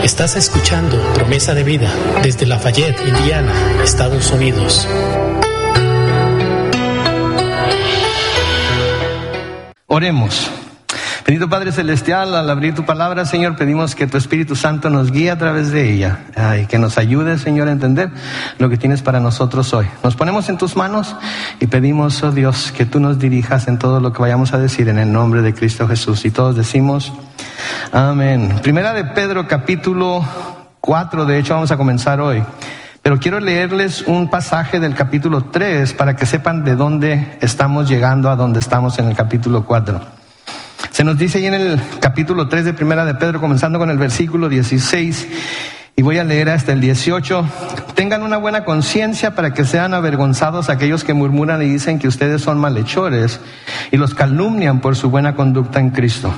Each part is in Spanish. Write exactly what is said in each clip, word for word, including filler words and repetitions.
Estás escuchando Promesa de Vida desde Lafayette, Indiana, Estados Unidos. Oremos. Bendito Padre Celestial, al abrir tu palabra, Señor, pedimos que tu Espíritu Santo nos guíe a través de ella y que nos ayude, Señor, a entender lo que tienes para nosotros hoy. Nos ponemos en tus manos y pedimos, oh Dios, que tú nos dirijas en todo lo que vayamos a decir en el nombre de Cristo Jesús. Y todos decimos, amén. Primera de Pedro, capítulo cuatro, de hecho vamos a comenzar hoy. Pero quiero leerles un pasaje del capítulo tres para que sepan de dónde estamos llegando a donde estamos en el capítulo cuatro. Se nos dice ahí en el capítulo tres de Primera de Pedro, comenzando con el versículo dieciséis, y voy a leer hasta el dieciocho. Tengan una buena conciencia para que sean avergonzados aquellos que murmuran y dicen que ustedes son malhechores y los calumnian por su buena conducta en Cristo.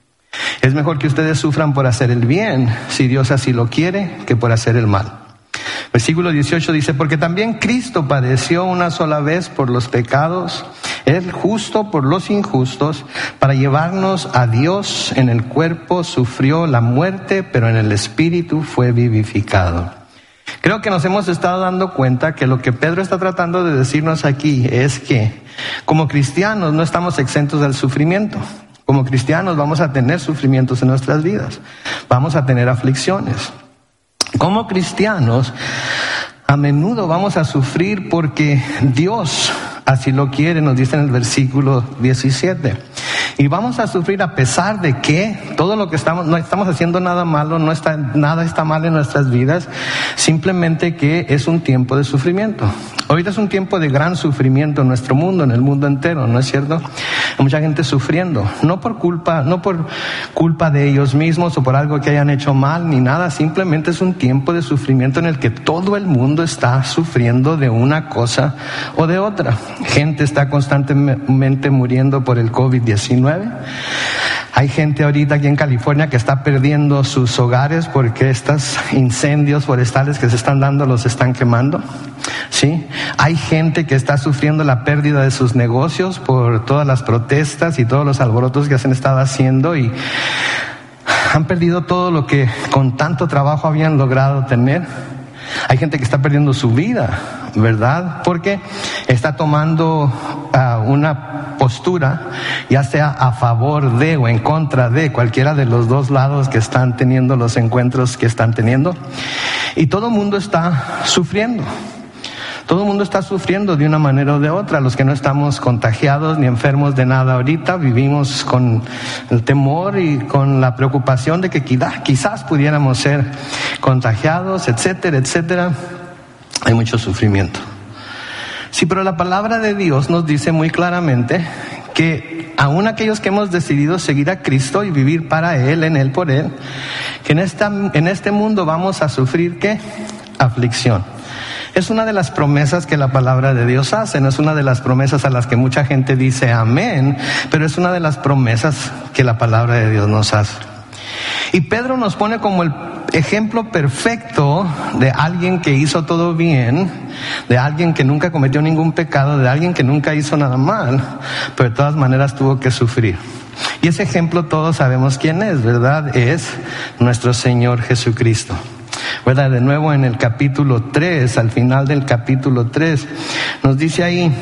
Es mejor que ustedes sufran por hacer el bien, si Dios así lo quiere, que por hacer el mal. Versículo dieciocho dice, porque también Cristo padeció una sola vez por los pecados, el justo por los injustos, para llevarnos a Dios. En el cuerpo sufrió la muerte, pero en el espíritu fue vivificado. Creo que nos hemos estado dando cuenta que lo que Pedro está tratando de decirnos aquí es que como cristianos no estamos exentos del sufrimiento. Como cristianos vamos a tener sufrimientos en nuestras vidas, vamos a tener aflicciones. Como cristianos, a menudo vamos a sufrir porque Dios así lo quiere, nos dice en el versículo diecisiete. Y vamos a sufrir a pesar de que todo lo que estamos, no estamos haciendo nada malo, no está, nada está mal en nuestras vidas, simplemente que es un tiempo de sufrimiento. Ahorita es un tiempo de gran sufrimiento en nuestro mundo, en el mundo entero, ¿no es cierto? Hay mucha gente sufriendo, no por culpa, no por culpa de ellos mismos o por algo que hayan hecho mal ni nada, simplemente es un tiempo de sufrimiento en el que todo el mundo está sufriendo de una cosa o de otra. Gente está constantemente muriendo por el covid diecinueve. Hay gente ahorita aquí en California que está perdiendo sus hogares porque estos incendios forestales que se están dando los están quemando. ¿Sí? Hay gente que está sufriendo la pérdida de sus negocios por todas las protestas y todos los alborotos que se han estado haciendo y han perdido todo lo que con tanto trabajo habían logrado tener. Hay gente que está perdiendo su vida, ¿verdad? Porque está tomando uh, una postura, ya sea a favor de o en contra de cualquiera de los dos lados que están teniendo los encuentros que están teniendo. Y todo el mundo está sufriendo. Todo el mundo está sufriendo de una manera o de otra. Los que no estamos contagiados ni enfermos de nada ahorita, vivimos con el temor y con la preocupación de que quizás pudiéramos ser contagiados, etcétera, etcétera. Hay mucho sufrimiento. Sí, pero la palabra de Dios nos dice muy claramente que aún aquellos que hemos decidido seguir a Cristo y vivir para Él, en Él, por Él, que en, esta, en este mundo vamos a sufrir, ¿qué? Aflicción. Es una de las promesas que la palabra de Dios hace, no es una de las promesas a las que mucha gente dice amén, pero es una de las promesas que la palabra de Dios nos hace. Y Pedro nos pone como el ejemplo perfecto de alguien que hizo todo bien, de alguien que nunca cometió ningún pecado, de alguien que nunca hizo nada mal, pero de todas maneras tuvo que sufrir. Y ese ejemplo todos sabemos quién es, ¿verdad? Es nuestro Señor Jesucristo. ¿Verdad? De nuevo en el capítulo tres, al final del capítulo tres, nos dice ahí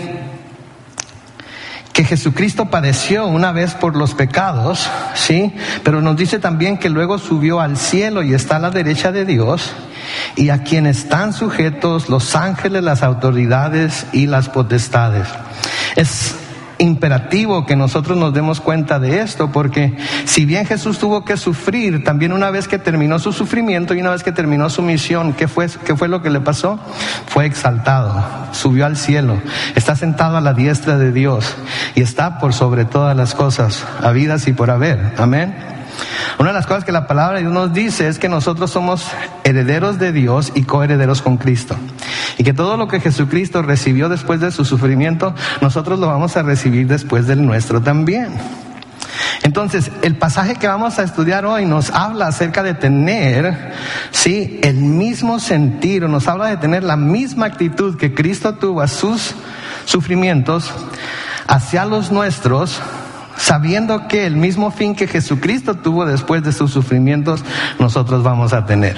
que Jesucristo padeció una vez por los pecados, ¿sí? Pero nos dice también que luego subió al cielo y está a la derecha de Dios, y a quien están sujetos los ángeles, las autoridades y las potestades. Es imperativo que nosotros nos demos cuenta de esto, porque si bien Jesús tuvo que sufrir, también una vez que terminó su sufrimiento y una vez que terminó su misión, ¿qué fue, qué fue lo que le pasó? Fue exaltado, subió al cielo, está sentado a la diestra de Dios y está por sobre todas las cosas, habidas y por haber. Amén. Una de las cosas que la palabra de Dios nos dice es que nosotros somos herederos de Dios y coherederos con Cristo. Y que todo lo que Jesucristo recibió después de su sufrimiento, nosotros lo vamos a recibir después del nuestro también. Entonces, el pasaje que vamos a estudiar hoy nos habla acerca de tener, sí, el mismo sentir, nos habla de tener la misma actitud que Cristo tuvo a sus sufrimientos hacia los nuestros, sabiendo que el mismo fin que Jesucristo tuvo después de sus sufrimientos, nosotros vamos a tener.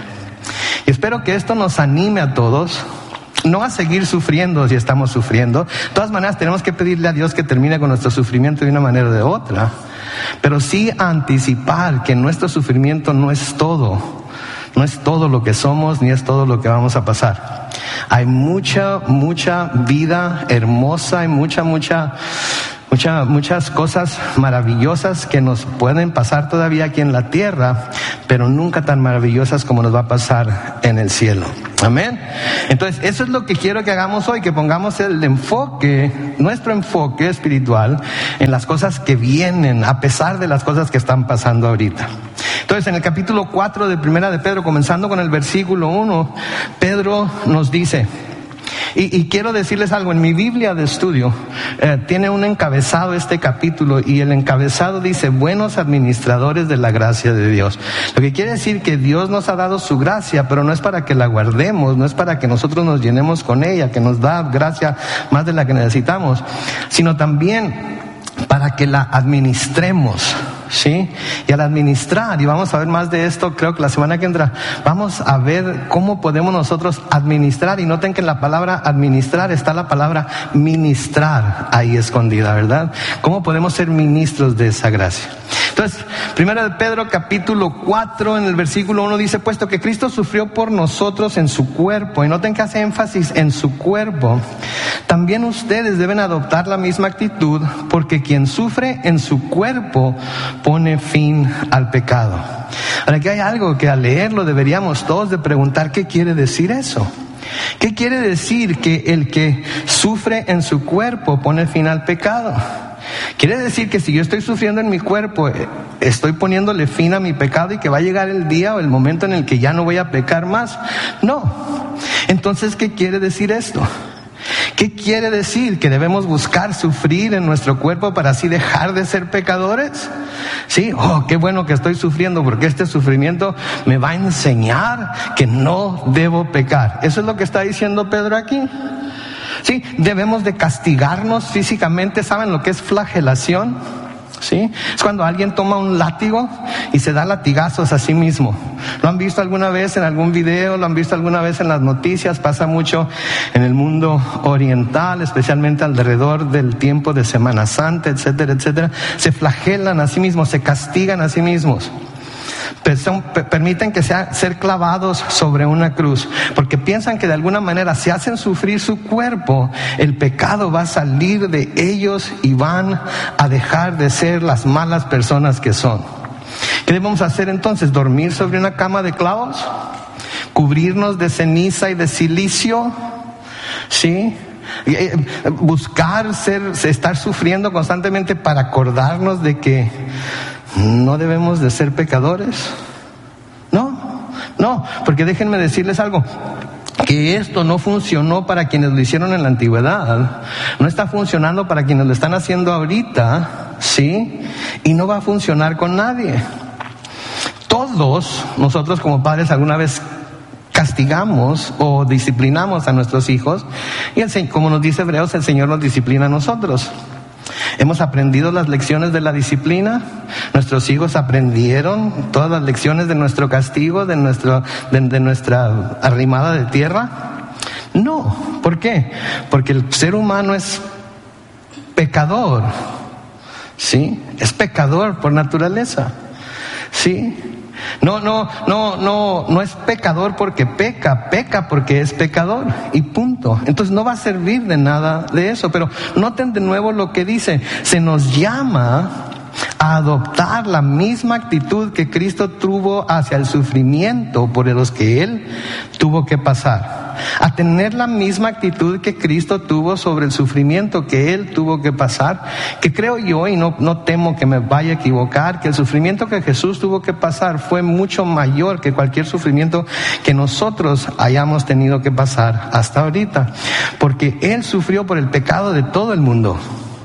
Y espero que esto nos anime a todos, no a seguir sufriendo si estamos sufriendo. De todas maneras, tenemos que pedirle a Dios que termine con nuestro sufrimiento de una manera o de otra, pero sí a anticipar que nuestro sufrimiento no es todo. No es todo lo que somos, ni es todo lo que vamos a pasar. Hay mucha, mucha vida hermosa y mucha, mucha, mucha, muchas cosas maravillosas que nos pueden pasar todavía aquí en la tierra, pero nunca tan maravillosas como nos va a pasar en el cielo. Amén. Entonces, eso es lo que quiero que hagamos hoy, que pongamos el enfoque, nuestro enfoque espiritual, en las cosas que vienen, a pesar de las cosas que están pasando ahorita. Entonces, en el capítulo cuatro de Primera de Pedro, comenzando con el versículo uno, Pedro nos dice, y, y quiero decirles algo, en mi Biblia de estudio eh, tiene un encabezado este capítulo, y el encabezado dice, buenos administradores de la gracia de Dios. Lo que quiere decir que Dios nos ha dado su gracia, pero no es para que la guardemos, no es para que nosotros nos llenemos con ella, que nos da gracia más de la que necesitamos, sino también para que la administremos. ¿Sí? Y al administrar, y vamos a ver más de esto, creo que la semana que entra, vamos a ver cómo podemos nosotros administrar, y noten que en la palabra administrar está la palabra ministrar ahí escondida, ¿verdad? ¿Cómo podemos ser ministros de esa gracia? Entonces, Primera de Pedro capítulo cuatro, en el versículo uno dice, puesto que Cristo sufrió por nosotros en su cuerpo, y noten que hace énfasis en su cuerpo, también ustedes deben adoptar la misma actitud, porque quien sufre en su cuerpo pone fin al pecado. Ahora, aquí hay algo que al leerlo deberíamos todos de preguntar, ¿qué quiere decir eso? ¿Qué quiere decir que el que sufre en su cuerpo pone fin al pecado? Quiere decir que si yo estoy sufriendo en mi cuerpo, estoy poniéndole fin a mi pecado y que va a llegar el día o el momento en el que ya no voy a pecar más. No. Entonces, ¿qué quiere decir esto? ¿Qué quiere decir? ¿Que debemos buscar sufrir en nuestro cuerpo para así dejar de ser pecadores? Sí, oh, qué bueno que estoy sufriendo, porque este sufrimiento me va a enseñar que no debo pecar. Eso es lo que está diciendo Pedro aquí. Sí, debemos de castigarnos físicamente. ¿Saben lo que es flagelación? ¿Sí? Es cuando alguien toma un látigo y se da latigazos a sí mismo. ¿Lo han visto alguna vez en algún video? ¿Lo han visto alguna vez en las noticias? Pasa mucho en el mundo oriental, especialmente alrededor del tiempo de Semana Santa, etcétera, etcétera. Se flagelan a sí mismos, se castigan a sí mismos. Permiten que sean ser clavados sobre una cruz, porque piensan que de alguna manera si hacen sufrir su cuerpo, el pecado va a salir de ellos y van a dejar de ser las malas personas que son. ¿Qué debemos hacer entonces? ¿Dormir sobre una cama de clavos? ¿Cubrirnos de ceniza y de silicio? ¿Sí? ¿Buscar ser, estar sufriendo constantemente para acordarnos de que no debemos de ser pecadores? No, no, porque déjenme decirles algo, que esto no funcionó para quienes lo hicieron en la antigüedad, no está funcionando para quienes lo están haciendo ahorita, ¿sí? Y no va a funcionar con nadie. Todos nosotros como padres alguna vez castigamos o disciplinamos a nuestros hijos, y el, como nos dice Hebreos, el Señor nos disciplina a nosotros. Hemos aprendido las lecciones de la disciplina. Nuestros hijos aprendieron todas las lecciones de nuestro castigo, de, nuestro, de, de nuestra arrimada de tierra. No, ¿por qué? Porque el ser humano es pecador, ¿sí? Es pecador por naturaleza, ¿sí? No, no, no, no, no es pecador porque peca, peca porque es pecador y punto. Entonces no va a servir de nada de eso. Pero noten de nuevo lo que dice, se nos llama a adoptar la misma actitud que Cristo tuvo hacia el sufrimiento por los que Él tuvo que pasar. A tener la misma actitud que Cristo tuvo sobre el sufrimiento que Él tuvo que pasar, que creo yo, y no, no temo que me vaya a equivocar, que el sufrimiento que Jesús tuvo que pasar fue mucho mayor que cualquier sufrimiento que nosotros hayamos tenido que pasar hasta ahorita, porque Él sufrió por el pecado de todo el mundo.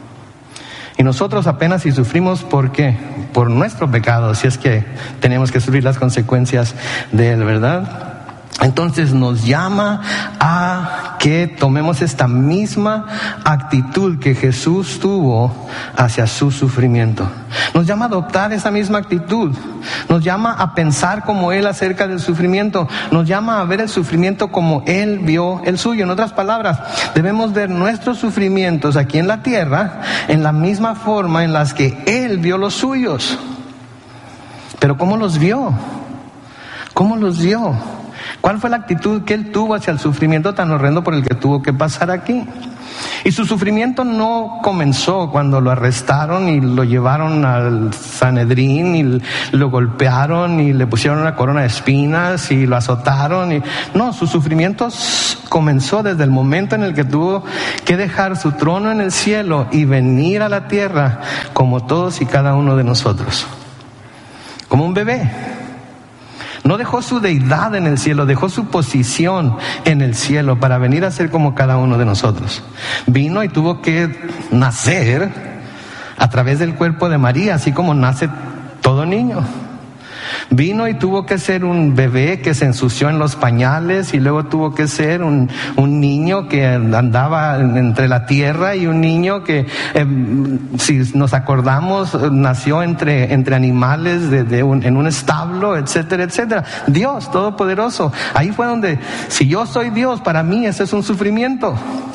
Y nosotros apenas si sufrimos, ¿por qué? Por nuestro pecado, si es que tenemos que sufrir las consecuencias de él, ¿verdad? Entonces nos llama a que tomemos esta misma actitud que Jesús tuvo hacia su sufrimiento. Nos llama a adoptar esa misma actitud. Nos llama a pensar como Él acerca del sufrimiento. Nos llama a ver el sufrimiento como Él vio el suyo. En otras palabras, debemos ver nuestros sufrimientos aquí en la tierra en la misma forma en las que Él vio los suyos. Pero ¿cómo los vio? ¿Cómo los vio? ¿Cuál fue la actitud que Él tuvo hacia el sufrimiento tan horrendo por el que tuvo que pasar aquí? Y su sufrimiento no comenzó cuando lo arrestaron y lo llevaron al Sanedrín y lo golpearon y le pusieron una corona de espinas y lo azotaron. Y... No, su sufrimiento comenzó desde el momento en el que tuvo que dejar su trono en el cielo y venir a la tierra como todos y cada uno de nosotros. Como un bebé. No dejó su deidad en el cielo, dejó su posición en el cielo para venir a ser como cada uno de nosotros. Vino y tuvo que nacer a través del cuerpo de María, así como nace todo niño. Vino y tuvo que ser un bebé que se ensució en los pañales y luego tuvo que ser un, un niño que andaba entre la tierra y un niño que, eh, si nos acordamos, nació entre, entre animales de, de un, en un establo, etcétera, etcétera. Dios Todopoderoso. Ahí fue donde, si yo soy Dios, para mí ese es un sufrimiento.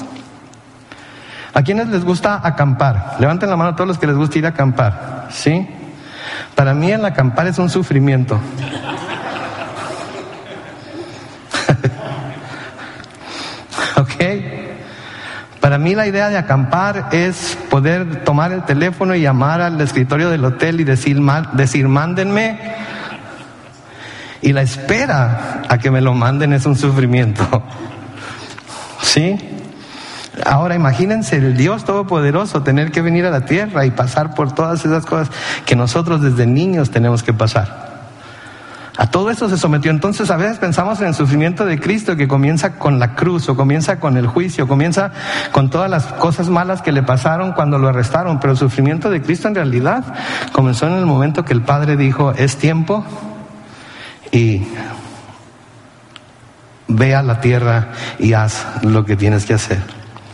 ¿A quiénes les gusta acampar? Levanten la mano a todos los que les gusta ir a acampar. ¿Sí? Para mí el acampar es un sufrimiento. ¿Ok? Para mí la idea de acampar es poder tomar el teléfono y llamar al escritorio del hotel y decir, decir mándenme. Y la espera a que me lo manden es un sufrimiento. ¿Sí? Ahora imagínense el Dios Todopoderoso tener que venir a la tierra y pasar por todas esas cosas que nosotros desde niños tenemos que pasar. A todo eso se sometió. Entonces a veces pensamos en el sufrimiento de Cristo que comienza con la cruz o comienza con el juicio, comienza con todas las cosas malas que le pasaron cuando lo arrestaron. Pero el sufrimiento de Cristo en realidad comenzó en el momento que el Padre dijo, es tiempo y ve a la tierra y haz lo que tienes que hacer.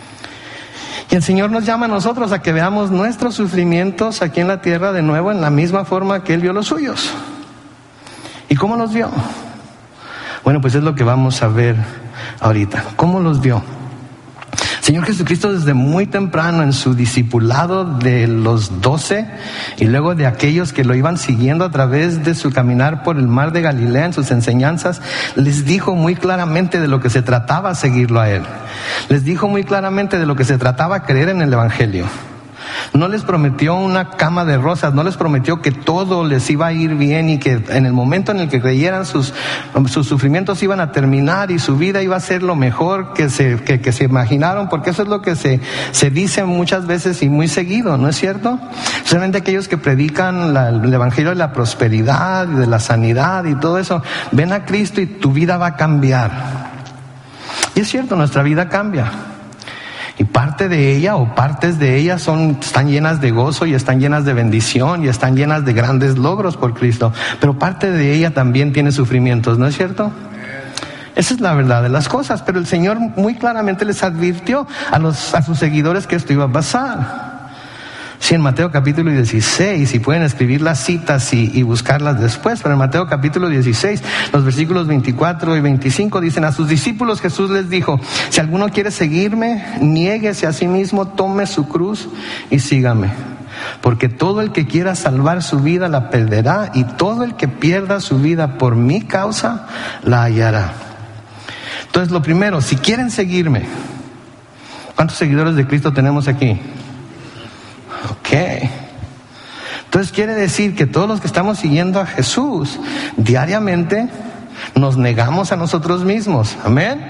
Y el Señor nos llama a nosotros a que veamos nuestros sufrimientos aquí en la tierra de nuevo en la misma forma que Él vio los suyos. ¿Y cómo los vio? Bueno, pues es lo que vamos a ver ahorita. ¿Cómo los vio? Señor Jesucristo desde muy temprano en su discipulado de los doce y luego de aquellos que lo iban siguiendo a través de su caminar por el mar de Galilea en sus enseñanzas, les dijo muy claramente de lo que se trataba seguirlo a Él. Les dijo muy claramente de lo que se trataba creer en el Evangelio. No les prometió una cama de rosas, no les prometió que todo les iba a ir bien y que en el momento en el que creyeran sus, sus sufrimientos iban a terminar y su vida iba a ser lo mejor que se, que, que se imaginaron, porque eso es lo que se, se dice muchas veces y muy seguido, ¿no es cierto? Solamente aquellos que predican la, el Evangelio de la prosperidad y de la sanidad y todo eso, ven a Cristo y tu vida va a cambiar. Y es cierto, nuestra vida cambia. Y parte de ella o partes de ella son, están llenas de gozo y están llenas de bendición y están llenas de grandes logros por Cristo. Pero parte de ella también tiene sufrimientos, ¿no es cierto? Esa es la verdad de las cosas. Pero el Señor muy claramente les advirtió a, los, a sus seguidores que esto iba a pasar. Sí, en Mateo capítulo dieciséis, y pueden escribir las citas y, y buscarlas después, pero en Mateo capítulo dieciséis, los versículos veinticuatro y veinticinco dicen, a sus discípulos Jesús les dijo, si alguno quiere seguirme, niéguese a sí mismo, tome su cruz y sígame. Porque todo el que quiera salvar su vida la perderá, y todo el que pierda su vida por mi causa la hallará. Entonces, lo primero, si quieren seguirme, ¿cuántos seguidores de Cristo tenemos aquí? Ok. Entonces quiere decir que todos los que estamos siguiendo a Jesús diariamente nos negamos a nosotros mismos. Amén.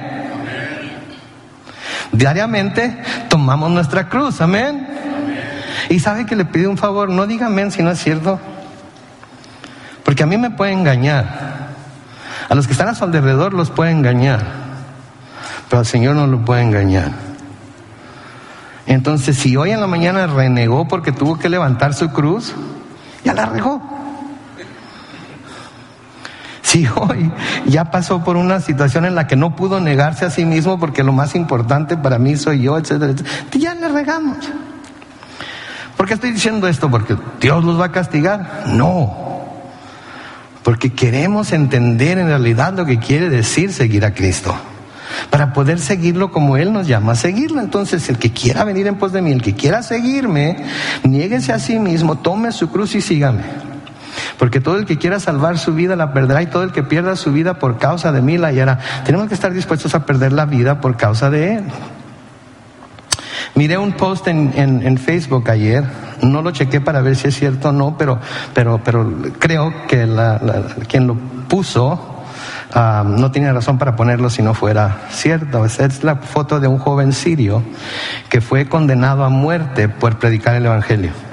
Diariamente tomamos nuestra cruz. Amén. Y sabe que le pido un favor, no diga amén si no es cierto, porque a mí me puede engañar, a los que están a su alrededor los puede engañar, pero al Señor no lo puede engañar. Entonces, si hoy en la mañana renegó porque tuvo que levantar su cruz, ya la regó. Si si hoy ya pasó por una situación en la que no pudo negarse a sí mismo porque lo más importante para mí soy yo, etcétera, etcétera, ya le regamos. ¿Por qué estoy diciendo esto? ¿Porque Dios los va a castigar? No. Porque queremos entender en realidad lo que quiere decir seguir a Cristo, para poder seguirlo como Él nos llama a seguirlo. Entonces, el que quiera venir en pos de mí, el que quiera seguirme, niéguese a sí mismo, tome su cruz y sígame. Porque todo el que quiera salvar su vida la perderá, y todo el que pierda su vida por causa de mí la hallará. Tenemos que estar dispuestos a perder la vida por causa de Él. Miré un post en, en, en Facebook ayer, no lo chequé para ver si es cierto o no, pero, pero, pero creo que la, la, quien lo puso Uh, no tiene razón para ponerlo si no fuera cierto. Es la foto de un joven sirio que fue condenado a muerte por predicar el evangelio.